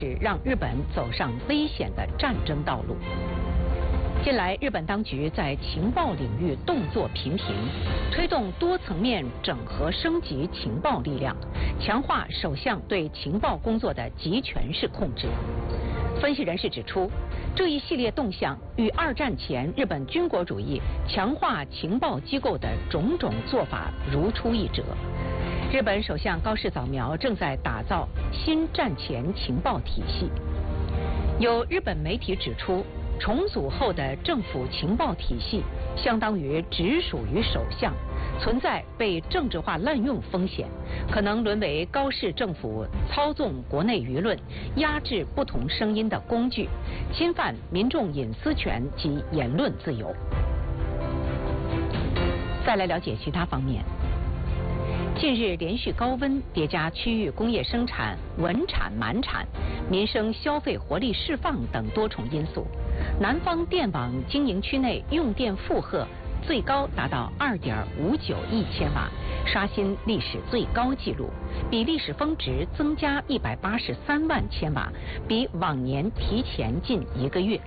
让日本走上危险的战争道路。近来，日本当局在情报领域动作频频，推动多层面整合升级情报力量，强化首相对情报工作的集权式控制。分析人士指出，这一系列动向与二战前日本军国主义强化情报机构的种种做法如出一辙。日本首相高市早苗正在打造新战前情报体系。有日本媒体指出，重组后的政府情报体系相当于直属于首相，存在被政治化滥用风险，可能沦为高市政府操纵国内舆论、压制不同声音的工具，侵犯民众隐私权及言论自由。再来了解其他方面。近日连续高温叠加区域工业生产稳产满产、民生消费活力释放等多重因素，南方电网经营区内用电负荷最高达到2.59亿千瓦，刷新历史最高纪录，比历史峰值增加183万千瓦，比往年提前近1个月。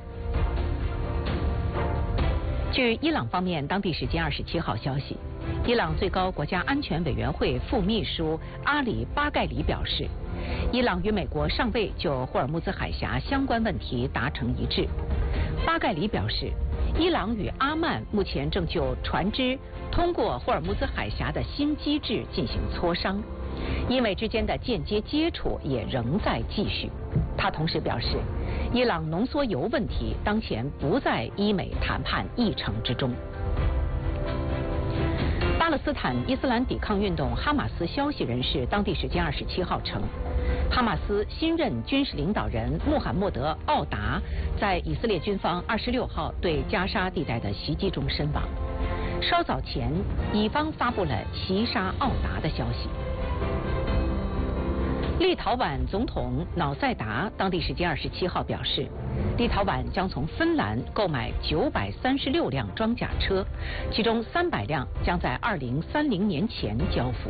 据伊朗方面当地时间27号消息，伊朗最高国家安全委员会副秘书阿里巴盖里表示，伊朗与美国尚未就霍尔木兹海峡相关问题达成一致。巴盖里表示，伊朗与阿曼目前正就船只通过霍尔木兹海峡的新机制进行磋商，英美之间的间接接触也仍在继续。他同时表示，伊朗浓缩铀问题当前不在伊美谈判议程之中。巴勒斯坦伊斯兰抵抗运动哈马斯消息人士当地时间27号称，哈马斯新任军事领导人穆罕默德·奥达在以色列军方26号对加沙地带的袭击中身亡。稍早前，以方发布了袭杀奥达的消息。立陶宛总统瑙塞达当地时间27号表示，立陶宛将从芬兰购买936辆装甲车，其中300辆将在2030年前交付。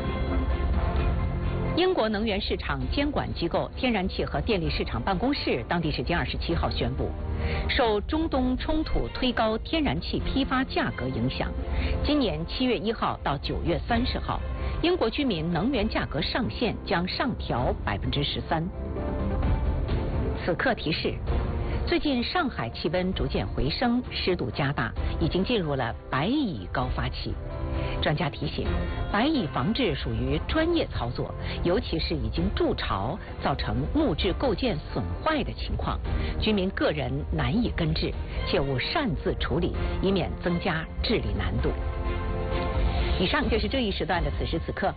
英国能源市场监管机构天然气和电力市场办公室当地时间27号宣布，受中东冲突推高天然气批发价格影响，今年7月1号到9月30号，英国居民能源价格上限将上调13%。此刻提示，最近上海气温逐渐回升，湿度加大，已经进入了白蚁高发期。专家提醒，白蚁防治属于专业操作，尤其是已经筑巢造成木质构件损坏的情况，居民个人难以根治，切勿擅自处理，以免增加治理难度。以上就是这一时段的此时此刻。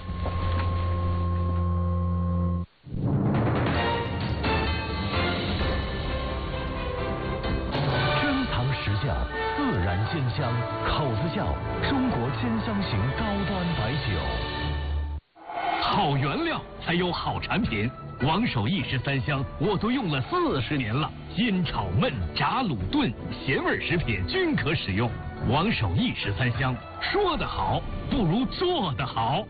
珍藏实窖，自然鲜香，口子窖，中国鲜香型高端白酒。 好原料才有好产品。王守义13香我都用了40年了，煎炒焖炸卤炖咸味食品均可使用。王守义13香，说得好不如做得好。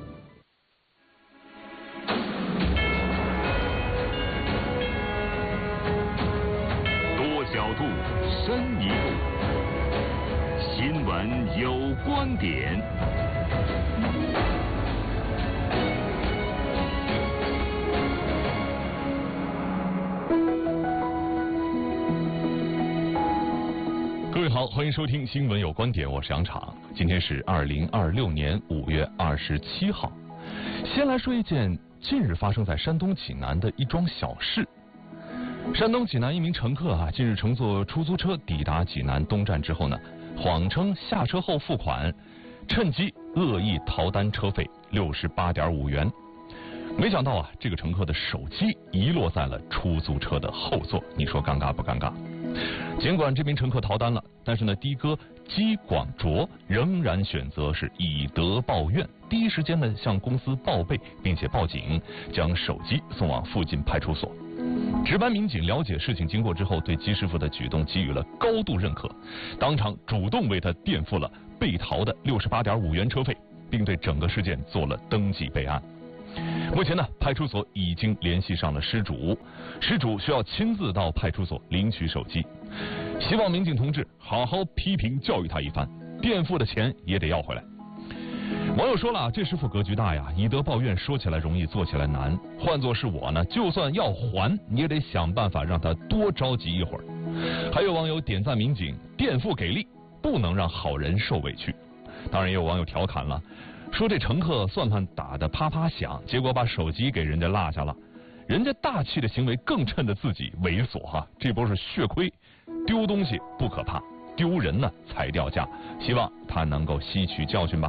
多角度，深一步。新闻有观点。 各位好，欢迎收听新闻有观点，我是杨昶。今天是2026年5月27号。先来说一件近日发生在山东济南的一桩小事。山东济南一名乘客近日乘坐出租车抵达济南东站之后呢，谎称下车后付款，趁机恶意逃单车费68.5元。没想到这个乘客的手机遗落在了出租车的后座，你说尴尬不尴尬？尽管这名乘客逃单了，但是呢，的哥姬广卓仍然选择是以德报怨，第一时间呢向公司报备，并且报警，将手机送往附近派出所。值班民警了解事情经过之后，对姬师傅的举动给予了高度认可，当场主动为他垫付了被逃的68.5元车费，并对整个事件做了登记备案。 目前呢，派出所已经联系上了失主，失主需要亲自到派出所领取手机。希望民警同志好好批评教育他一番，垫付的钱也得要回来。网友说了，这师傅格局大呀，以德报怨，说起来容易，做起来难。换作是我呢，就算要还，你也得想办法让他多着急一会儿。还有网友点赞民警垫付给力，不能让好人受委屈。当然也有网友调侃了，说这乘客算盘打得啪啪响，结果把手机给人家落下了，人家大气的行为更衬得自己猥琐哈，这波是血亏。丢东西不可怕，丢人呢才掉价。希望他能够吸取教训吧。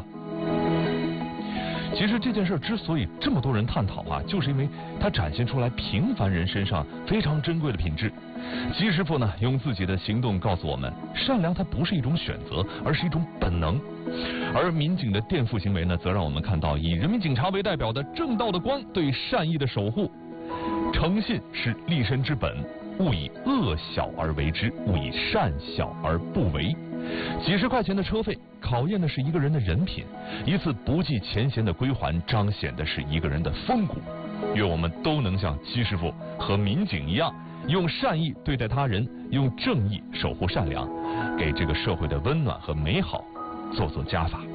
其实这件事之所以这么多人探讨啊，就是因为它展现出来平凡人身上非常珍贵的品质。姬师傅呢，用自己的行动告诉我们，善良它不是一种选择，而是一种本能。而民警的垫付行为呢，则让我们看到以人民警察为代表的正道的光对善意的守护。诚信是立身之本，勿以恶小而为之，勿以善小而不为。几十块钱的车费，考验的是一个人的人品；一次不计前嫌的归还，彰显的是一个人的风骨。愿我们都能像姬师傅和民警一样，用善意对待他人，用正义守护善良，给这个社会的温暖和美好做做加法。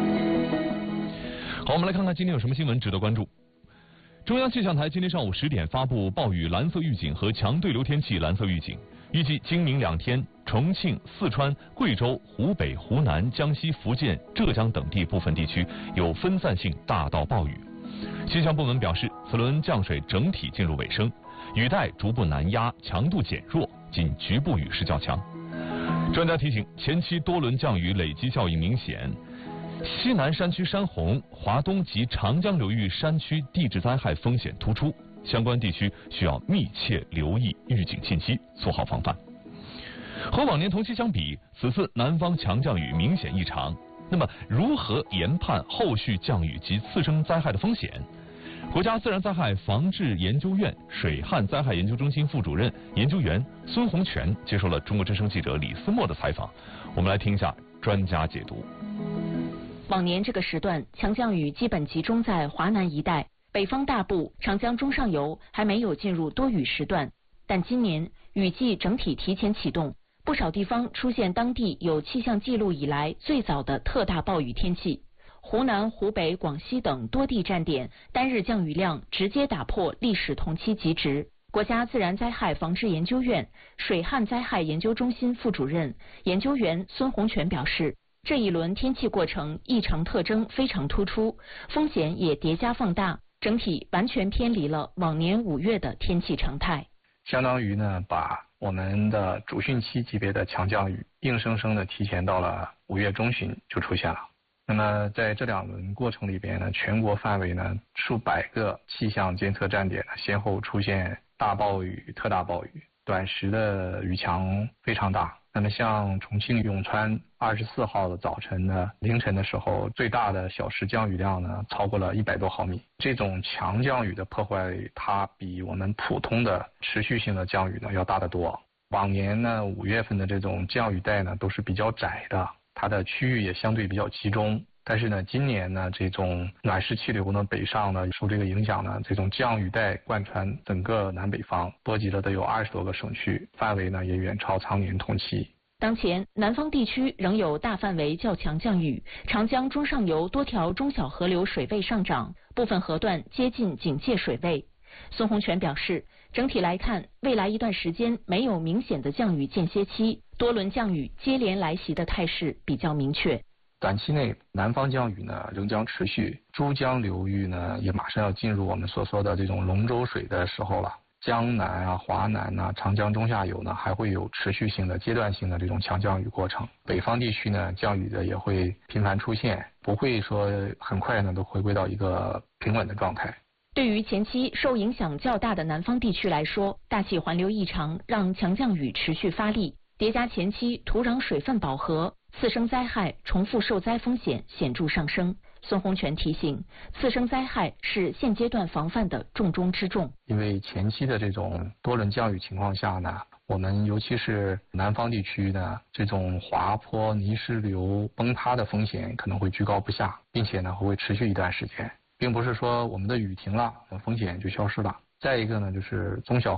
好，我们来看看今天有什么新闻值得关注。中央气象台今天上午10点发布暴雨蓝色预警和强对流天气蓝色预警，预计今明2天，重庆、四川、贵州、湖北、湖南、江西、福建、浙江等地部分地区有分散性大到暴雨。气象部门表示，此轮降水整体进入尾声，雨带逐步南压，强度减弱，仅局部雨势较强。专家提醒，前期多轮降雨累积效应明显，西南山区山洪、华东及长江流域山区地质灾害风险突出，相关地区需要密切留意预警信息，做好防范。和往年同期相比，此次南方强降雨明显异常。那么，如何研判后续降雨及次生灾害的风险？国家自然灾害防治研究院水旱灾害研究中心副主任研究员孙洪全接受了中国之声记者李思墨的采访，我们来听一下专家解读。 往年这个时段，强降雨基本集中在华南一带，北方大部、长江中上游还没有进入多雨时段。但今年雨季整体提前启动，不少地方出现当地有气象记录以来最早的特大暴雨天气。湖南、湖北、广西等多地站点单日降雨量直接打破历史同期极值。国家自然灾害防治研究院水旱灾害研究中心副主任研究员孙洪全表示，这一轮天气过程异常特征非常突出，风险也叠加放大，整体完全偏离了往年5月的天气常态。 相当于呢，把我们的主汛期级别的强降雨硬生生的提前到了5月中旬就出现了。那么在这2轮过程里边呢，全国范围呢数百个气象监测站点呢先后出现大暴雨、特大暴雨，短时的雨强非常大。那么像重庆永川24号的早晨呢，凌晨的时候，最大的小时降雨量呢超过了100多毫米。这种强降雨的破坏，它比我们普通的持续性的降雨呢要大得多。往年呢5月份的这种降雨带呢都是比较窄的，它的区域也相对比较集中。但是呢，今年呢，这种暖湿气流呢北上呢，受这个影响呢，这种降雨带贯穿整个南北方，波及了都有20多个省区，范围呢也远超常年同期。 当前，南方地区仍有大范围较强降雨，长江中上游多条中小河流水位上涨，部分河段接近警戒水位。孙洪全表示，整体来看，未来一段时间没有明显的降雨间歇期，多轮降雨接连来袭的态势比较明确。 短期内，南方降雨呢仍将持续，珠江流域呢也马上要进入我们所说的这种龙舟水的时候了。江南啊、华南啊、长江中下游呢还会有持续性的、阶段性的这种强降雨过程。北方地区呢降雨的也会频繁出现，不会说很快呢都回归到一个平稳的状态。 对于前期受影响较大的南方地区来说，大气环流异常让强降雨持续发力，叠加前期土壤水分饱和，次生灾害重复受灾风险显著上升。孙洪全提醒，次生灾害是现阶段防范的重中之重。 因为前期的这种多轮降雨情况下呢，我们尤其是南方地区呢，这种滑坡、泥石流崩塌的风险可能会居高不下，并且呢会持续一段时间。 并不是说我们的雨停了，风险就消失了。再一个呢，就是中小